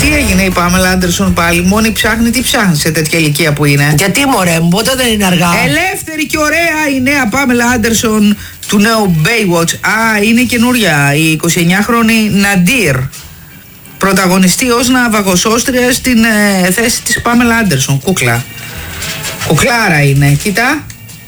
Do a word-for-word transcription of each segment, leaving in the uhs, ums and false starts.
Τι έγινε η Πάμελα Άντερσον πάλι? Μόνη ψάχνει, τι ψάχνει σε τέτοια ηλικία που είναι? Γιατί μωρέ μου, ποτέ δεν είναι αργά. Ελεύθερη και ωραία η νέα Πάμελα Άντερσον του νέου Baywatch. Α, είναι καινούρια η εικοσιεννιάχρονη Ναντίρ. Πρωταγωνιστεί ως ναυαγοσώστρια στην ε, θέση της Πάμελα Άντερσον. Κούκλα. Κουκλάρα είναι, κοίτα.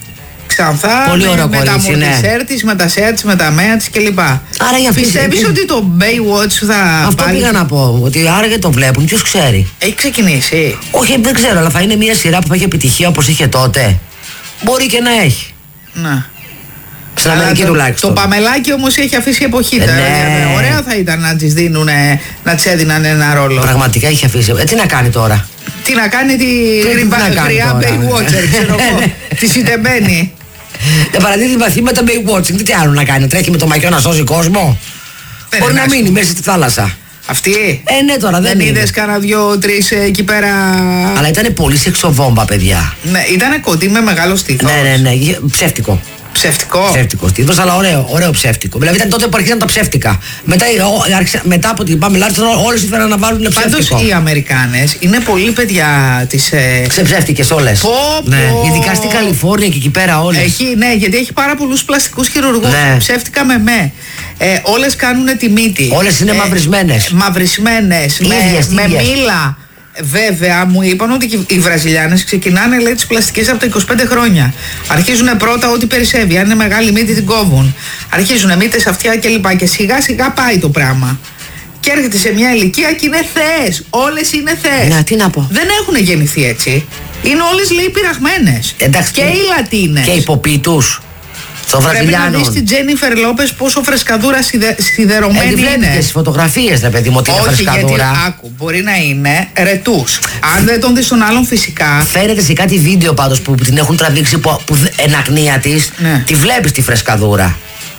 Ξανθά, πολύ με, ωραίο με τα μορτισέρ της, με τα σέα της, με τα μέα της κλπ. Άρα για πιστεύεις ότι το Baywatch θα αυτό βάλει... πήγα να πω, ότι άραγε το βλέπουν, ποιος ξέρει. Έχει ξεκινήσει? Όχι, δεν ξέρω, αλλά θα είναι μια σειρά που θα έχει επιτυχία όπως είχε τότε. Μπορεί και να έχει. Να. Στην Αμερική τουλάχιστον. Το Παμελάκι όμως έχει αφήσει εποχή. Ε, ναι. Ωραία θα ήταν να της δίνουν, να της έδιναν ένα ρόλο. Πραγματικά έχει αφήσει. Ε, τι να κάνει τώρα? Τι να κάνει τη γριά Baywatcher, ξέρω εγώ. Τη συντεμένη. Δεν παραδείγει μαθήματα Baywatching. Τι άλλο να κάνει, τρέχει με το μαγιό να σώζει κόσμο? Δεν μπορεί να μείνει μέσα στη θάλασσα. Αυτή. Ε, ναι, τώρα δεν, δεν είδες κανένα δυο-τρεις εκεί πέρα? Αλλά ήταν πολύ σεξοβόμβα, παιδιά. Ναι, ήταν κοντή με μεγάλο στήθος. Ναι, ναι, ναι, ψεύτικο. Ψεύτικο. Ψεύτικο στήθος, αλλά ωραίο, ωραίο ψεύτικο. Δηλαδή ήταν τότε που αρχίσαν τα ψεύτικα. Μετά, ο, άρχισα, μετά από την Πάμελα Άντερσον, όλες ήθελαν να βάλουν ψεύτικο. Πάντως οι Αμερικάνες είναι πολύ παιδιά τις... Ε... Ξεψεύτικες όλες. Πω, πω. Ναι. Ειδικά στην Καλιφόρνια και εκεί πέρα όλες. Έχει, ναι, γιατί έχει πάρα πολλούς πλαστικούς χειρουργούς. Ναι. Ψεύτικα με με. Ε, όλες κάνουν τη μύτη. Όλες είναι ε, μαυρισμένες. Μαυρισμένες. Ίδιες, με, με μήλα. Βέβαια, μου είπαν ότι οι Βραζιλιάνες ξεκινάνε, λέει, τις πλαστικές από τα είκοσι πέντε χρόνια. Αρχίζουν πρώτα ό,τι περισσεύει. Αν είναι μεγάλη μύτη, την κόβουν. Αρχίζουν μύτες, αυτιά κλπ. Και σιγά σιγά πάει το πράγμα. Και έρχεται σε μια ηλικία και είναι θεές. Όλες είναι θεές. Να, τι να πω. Δεν έχουν γεννηθεί έτσι. Είναι όλες, λέει, πειραγμένες. Εντάξει, και οι Λατίνες. Και οι υποπίτους. Πρέπει να δεις την Τζένιφερ Λόπες πόσο φρεσκαδούρα σιδε, σιδερωμένη ε, είναι. Και στις φωτογραφίες, ρε παιδί μου, ότι είναι φρεσκαδούρα. Όχι, γιατί άκου, μπορεί να είναι ρετούς. Αν δεν τον δεις τον άλλον, φυσικά. Φαίνεται σε κάτι βίντεο πάντως που, που την έχουν τραβήξει, που, που εν ακνία της, ναι. Τη βλέπεις τη φρεσκαδούρα.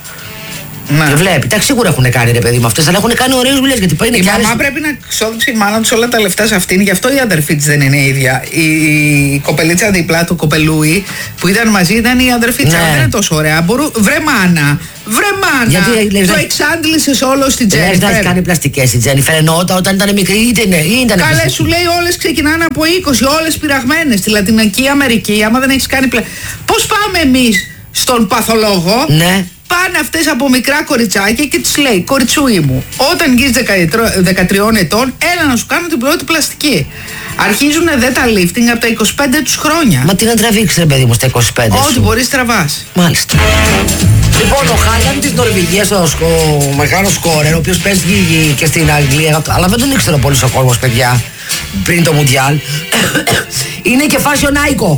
Ναι. Τη βλέπει. Τα σίγουρα έχουν κάνει, ρε παιδί μου, αυτές, αλλά έχουν κάνει ωραίες δουλειές. Γιατί είναι η και μαμά άλλες... πρέπει να ξόδεψε η μάνα τους όλα τα λεφτά σε αυτήν, γι' αυτό η αδερφή της δεν είναι η ίδια. Η, η κοπελίτσα δίπλα, το κοπελούι που ήταν μαζί, ήταν η αδερφή της. Ναι. Δεν είναι τόσο ωραία. Μπορού... Βρε μάνα, βρε μάνα. Γιατί, λες, το λες, εξάντλησες όλο στην Τζένιφερ. Δεν έχει κάνει πλαστικές η Τζένιφερ, ενώ όταν, όταν ήταν μικρή ήταν. Καλέ, σου λέει όλες ξεκινάνε από είκοσι, όλες πειραγμένες. Στη Λατινική Αμερική, άμα δεν έχεις κάνει πλαστικές. Πώς πάμε εμείς στον παθολόγο? Ναι. Πάνε αυτές από μικρά κοριτσάκια και τους λέει, κοριτσούι μου, όταν γίνεις δεκατρία ετών, έλα να σου κάνω την πρώτη πλαστική. Αρχίζουν δε τα lifting από τα είκοσι πέντε τους χρόνια. Μα τι να τραβήξεις, ρε παιδί μου, στα είκοσι πέντε? Ό,τι μπορείς τραβάς. Μάλιστα. Λοιπόν, ο Χάλιαν της Νορβηγίας, ο, ο μεγάλος σκόρερ, ο οποίος παίζει και στην Αγγλία, αλλά δεν τον ήξερε πολύ ο κόσμος, παιδιά, πριν το Μουντιάλ, είναι και fashion icon.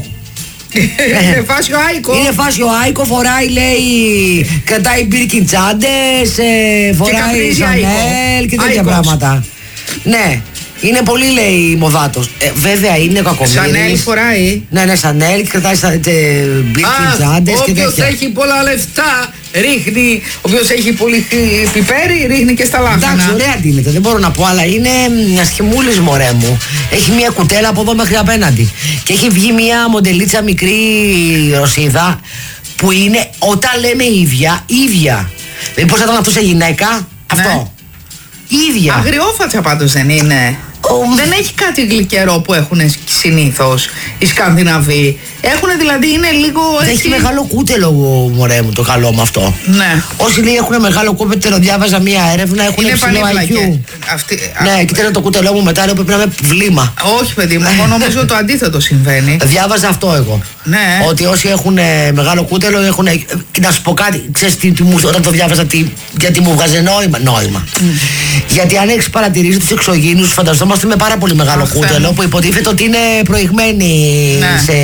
Είναι φάσιο άικο. Είναι φάσιο άικο, φοράει, λέει, κρατάει μπίρκιν τσάντες, φοράει Σανέλ και τέτοια πράγματα. Ναι, είναι πολύ, λέει, μοδάτος. Ε, βέβαια είναι κακομοίρης. Σανέλ φοράει. Ναι, ναι, Σανέλ και κρατάει μπίρκιν τσάντες και τέτοια. Όποιος έχει πολλά λεφτά ρίχνει, όποιος έχει πολύ πιπέρι ρίχνει και στα λάχανα. Εντάξει, ωραία ντύνεται, δεν μπορώ να πω, αλλά είναι μια σχημούλης, μωρέ μου. Έχει μια κουτέλα από εδώ μέχρι απέναντι. Και έχει βγει μια μοντελίτσα μικρή Ρωσίδα που είναι, όταν λέμε ίδια, ίδια. Δηλαδή πώς θα ήταν αυτό σε γυναίκα, αυτό. Ναι. Ίδια. Αγριόφατσα πάντως δεν είναι. Oh. Δεν έχει κάτι γλυκερό που έχουν συνήθως οι Σκανδιναβοί. Έχουν δηλαδή, είναι λίγο έτσι... Έχει μεγάλο κούτελο, μωρέ μου, το καλό με αυτό. Ναι. Όσοι λέει έχουν μεγάλο κούτελο, διάβαζα μία έρευνα, έχουν υψηλό άι κιου. Αυτή... Ναι, κοίτανε το κούτελό μου μετά, λέω πρέπει να είμαι βλήμα. Όχι, παιδί μου, εγώ νομίζω το αντίθετο συμβαίνει. Διάβαζα αυτό εγώ. Ναι. Ότι όσοι έχουν μεγάλο κούτελο έχουν. Και να σου πω κάτι, ξέρεις τι, τι, όταν το διάβαζα, τι, γιατί μου βγάζε νόημα. νόημα. Mm. Γιατί αν έχεις παρατηρήσει τους εξωγήινους, φανταζόμαστε με πάρα πολύ μεγάλο Αχ, κούτελο που υποτίθεται ότι είναι προηγμένοι ναι. σε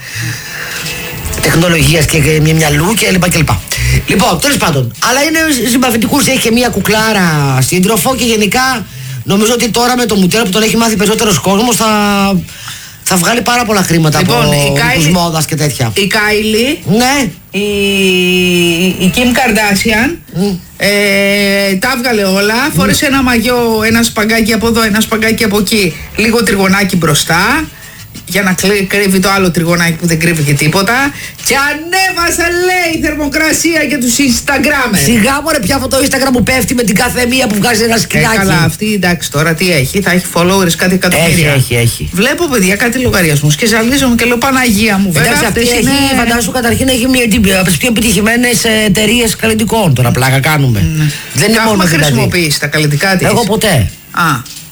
τεχνολογίες και μια μυαλού και λοιπά και λοιπά. Λοιπόν, τέλος πάντων, αλλά είναι συμπαθητικούς, έχει και μια κουκλάρα σύντροφο και γενικά νομίζω ότι τώρα με το μουτέλο που τον έχει μάθει περισσότερος κόσμος θα, θα βγάλει πάρα πολλά χρήματα λοιπόν, από τους μόδας και τέτοια. Η Κάιλι, ναι. η, η Kim Kardashian mm. ε, τα έβγαλε όλα, mm. φόρεσε ένα μαγιό, ένα σπαγκάκι από εδώ, ένα σπαγκάκι από εκεί, λίγο τριγωνάκι μπροστά για να κλει- κρύβει το άλλο τριγωνάκι που δεν κρύβει και τίποτα. Και ανέβασα, λέει, θερμοκρασία για τους Instagramers. Σιγά μωρέ, πια από το Instagram που πέφτει με την κάθε μία που βγάζει ένα Ε, σκυλάκι. καλά, αυτή εντάξει τώρα τι έχει, θα έχει followers κάτι εκατομμύρια. Έχει, έχει, έχει. Βλέπω παιδιά κάτι λογαριασμούς και ζαλίζομαι και λέω Παναγία μου. Βέβαια Εντάξει, αυτή αυτές έχει, είναι... φαντάσου καταρχήν έχει μια από τις πιο επιτυχημένες εταιρείες καλλιτικών. Τώρα πλάκα κάνουμε. Ναι. Δεν είναι Τα μόνο έχουμε δηλαδή. χρησιμοποιήσει τα καλλιτικά της. Εγώ ποτέ. Α.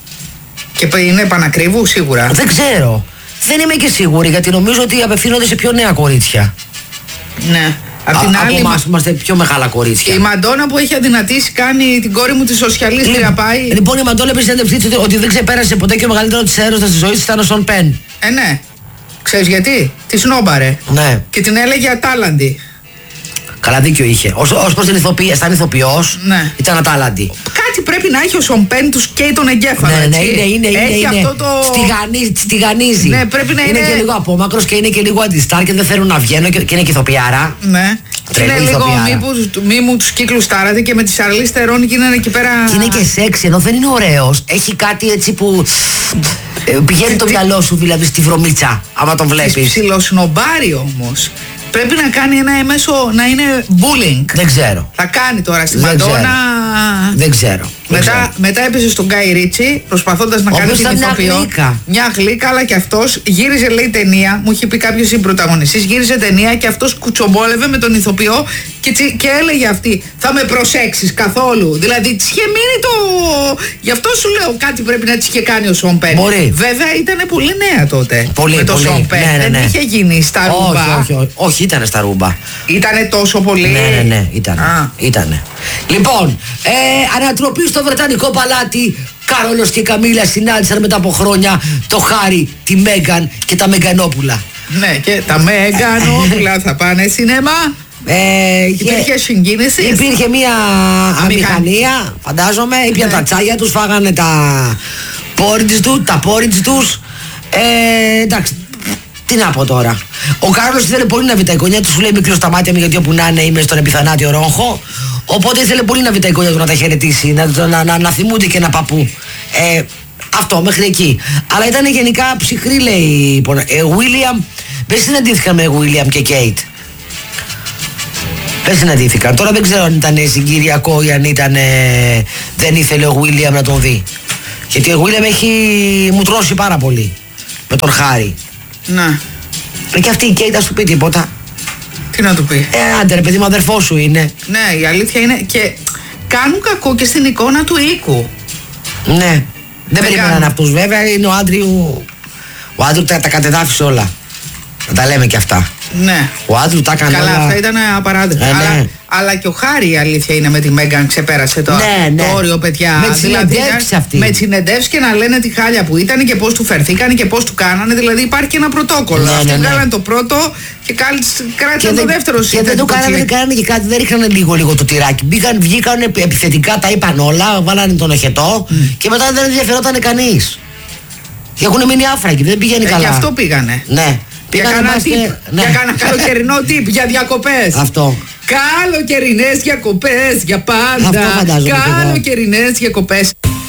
Και π- είναι επανακρίβου σίγουρα. Δεν ξέρω. Δεν είμαι και σίγουρη γιατί νομίζω ότι απευθύνονται σε πιο νέα κορίτσια. Ναι. Απ' Α, την από άλλη, εμάς που είμαστε πιο μεγάλα κορίτσια. η Μαντόνα που έχει αδυνατήσει κάνει την κόρη μου τη σοσιαλίστρια πάει. Λοιπόν, η Μαντόνα είπε στην συνέντευξή της ότι δεν ξεπέρασε ποτέ και ο μεγαλύτερο της έρωτα της ζωής ήταν ο Σον Πεν. Ε, ναι. Ξέρεις γιατί. Τη σνόμπαρε. Ναι. Και την έλεγε ατάλαντη. Καλά δίκιο είχε. Ως, ως προς την ηθοποιία, σαν ηθοποιός, Ναι. ήταν ατάλαντη. Κάτι πρέπει να έχει ο Σομπέν τους και τον εγκέφαλο. Ναι, ναι, έτσι. είναι, είναι, είναι. Έχει είναι. αυτό το. Στιγανίζει, στιγανίζει. Ναι, πρέπει να είναι- και λίγο απόμακρος και είναι και λίγο αντιστάρ και δεν θέλουν να βγαίνουν και, και είναι και ηθοποιάρα. Ναι. Τρελή Είναι λίγο ηθοποιάρα. μήπως, μη μου τους κύκλους τάρατε και με τη Σαρλί Στερόν και είναι εκεί πέρα. Και είναι και σεξ, ενώ δεν είναι ωραίος. Έχει κάτι έτσι που ε, πηγαίνει το μυαλό σου δηλαδή στη βρωμίτσα, άμα τον βλέπεις. Ψιλοσνομπάρει όμως. Πρέπει να κάνει ένα έμεσο να είναι bullying. Δεν ξέρω. Θα κάνει τώρα στη Δεν Μαντόνα. ξέρω. Δεν ξέρω. Δεν Μετά, ξέρω. μετά έπεσε στον Γκάι Ρίτσι προσπαθώντας να Ο κάνει οποίος την ήταν μια ηθοποιό. γλύκα. Μια γλύκα, αλλά και αυτός γύριζε, λέει, ταινία. Μου είχε πει κάποιος συμπρωταγωνιστής. Γύριζε ταινία και αυτός κουτσομπόλευε με τον ηθοποιό και, τσι- και έλεγε αυτή: θα με προσέξεις καθόλου. Δηλαδή της είχε μείνει το. Γι' αυτό σου λέω κάτι πρέπει να της είχε κάνει ο Σον Πεν. Μπορεί. Βέβαια ήταν πολύ νέα τότε. Πολύ, με το πολύ. Σον Πεν. Ναι, ναι, Δεν ναι. είχε γίνει στα ρούμπα. Όχι, όχι, όχι, όχι, ήταν στα ρούμπα. Ήτανε τόσο πολύ. Ναι, ναι, ναι, ήτανε. Α. ήτανε. Λοιπόν, ε, ανατροπή στο Βρετανικό παλάτι. Κάρολος και η Καμίλα συνάντησαν μετά από χρόνια το Χάρι, τη Μέγκαν και τα Μεγκανόπουλα. Ναι, και τα Μεγκανόπουλα θα πάνε σινέμα. Ε, Υπήρχε συγκίνηση. Υπήρχε μια αμηχανία, φαντάζομαι. Ήπιαν Ναι. τα τσάγια τους, φάγανε τα πόριτς του, τα πόριτς τους. Ε, εντάξει, τι να πω τώρα. Ο Κάρολος ήθελε πολύ να βρει τα εικόνια του, σου λέει μικρό στα μάτια μου γιατί όπου να είναι είμαι στον επιθανάτιο ρόγχο. Οπότε ήθελε πολύ να βρει τα εικόνια του να τα χαιρετήσει, να, να, να, να θυμούνται και ένα παππού. Ε, αυτό μέχρι εκεί. Αλλά ήταν γενικά ψυχρή, λέει. Ε, William, δεν συναντήθηκαν με William και Kate. Δεν συναντήθηκαν. Τώρα δεν ξέρω αν ήταν συγκυριακό ή αν ήταν. Ε, δεν ήθελε ο William να τον δει. Γιατί ο William έχει μουτρώσει πάρα πολύ με τον Χάρη. Να, Ε, και αυτή η Kate θα σου πει τίποτα. τι να του πει. Ε, άντε ρε παιδί μου, αδερφό σου είναι. Ναι, η αλήθεια είναι και κάνουν κακό και στην εικόνα του οίκου. Ναι. Δεν περίμεναν κάνουν. αυτούς βέβαια. Είναι ο Άντριου. Ο Άντριου τα, τα κατεδάφισε όλα. Να τα λέμε και αυτά. Ναι. Ο Άντριου τα έκανε Καλά, όλα. αυτά ήταν απαράδεκτα. Ε, ναι. αλλά, αλλά και ο Χάρη, η αλήθεια είναι, με τη Μέγκαν ξεπέρασε το, Ναι, ναι. το όριο, παιδιά. Με τις συνεντεύξεις αυτή. Με τις συνεντεύξεις και να λένε τη χάλια που ήταν και πώς του φερθήκαν και πώς του κάνανε. Δηλαδή υπάρχει και ένα πρωτόκολλο. Ναι, Αυτοί ναι, ναι. βγάλανε το πρώτο και κάλυψε- κράτησαν το δεύτερο και δεν το συνθετικό κάνανε, δεν τσίρ. κάνανε και κάτι, δεν ρίχνανε λίγο λίγο το τυράκι. Μπήκαν, βγήκαν επιθετικά, τα είπαν όλα, βάλανε τον οχετό και μετά δεν ενδιαφερόταν κανείς. Και έχουν μείνει άφραγοι, δεν πηγαίνει Ε, καλά. γι' αυτό πήγανε. Ναι. Για Πήγανε κάνα μας και- τύπ, ναι. για κάνα καλοκαιρινό τύπ, για διακοπές. Αυτό. Καλοκαιρινές διακοπές για πάντα. Αυτό φαντάζομαι κι εγώ. Καλοκαιρινές διακοπές.